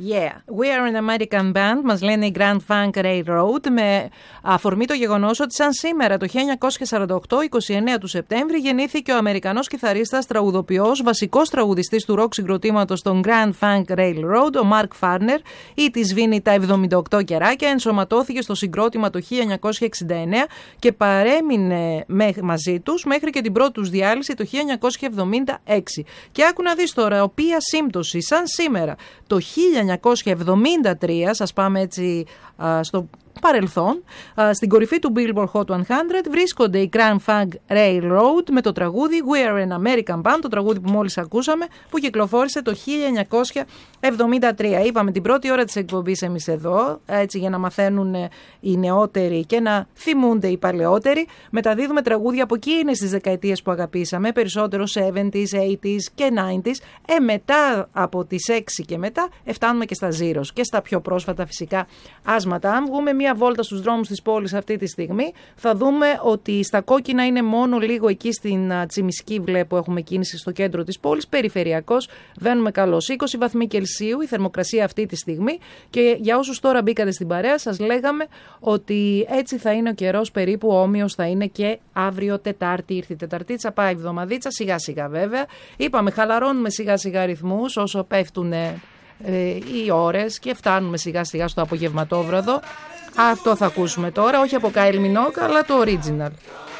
Yeah, we are an American band, μας λένε οι Grand Funk Railroad, με αφορμή το γεγονός ότι σαν σήμερα το 1948, 29 του Σεπτέμβρη, γεννήθηκε ο Αμερικανός κιθαρίστας, τραγουδοποιός, βασικός τραγουδιστής του ροκ συγκροτήματος των Grand Funk Railroad, ο Mark Farner, ή τη σβήνει τα 78 κεράκια, ενσωματώθηκε στο συγκρότημα το 1969 και παρέμεινε μαζί τους μέχρι και την πρώτη τους διάλυση το 1976. Και άκου να δεις τώρα, οποία σύμπτωση, σαν σήμερα το 1973, σας πάμε έτσι στο παρελθόν, στην κορυφή του Billboard Hot 100 βρίσκονται οι Grand Funk Railroad με το τραγούδι We Are an American Band, το τραγούδι που μόλις ακούσαμε, που κυκλοφόρησε το 1973. Είπαμε την πρώτη ώρα της εκπομπής εμείς εδώ, έτσι για να μαθαίνουν οι νεότεροι και να θυμούνται οι παλαιότεροι. Μεταδίδουμε τραγούδια από εκείνες τις δεκαετίες που αγαπήσαμε, περισσότερο 70s, 80s και 90s. Μετά από τις 6 και μετά φτάνουμε και στα zeros και στα πιο πρόσφατα φυσικά άσματα. Αν βγούμε μία βόλτα στους δρόμους της πόλης αυτή τη στιγμή, θα δούμε ότι στα κόκκινα είναι μόνο λίγο εκεί στην Τσιμισκή, βλέπω έχουμε κίνηση στο κέντρο της πόλης, περιφερειακός βαίνουμε καλώς. 20 βαθμοί Κελσίου η θερμοκρασία αυτή τη στιγμή, και για όσους τώρα μπήκατε στην παρέα σας λέγαμε ότι έτσι θα είναι ο καιρός, περίπου όμοιος θα είναι και αύριο Τετάρτη. Ήρθε η Τεταρτίτσα, πάει εβδομαδίτσα, σιγά σιγά βέβαια. Είπαμε χαλαρώνουμε σιγά σιγά ρυθμούς όσο πέφτουν οι ώρες και φτάνουμε σιγά σιγά στο απογευματόβραδο. Αυτό θα ακούσουμε τώρα, όχι από Kylie Minogue αλλά το original.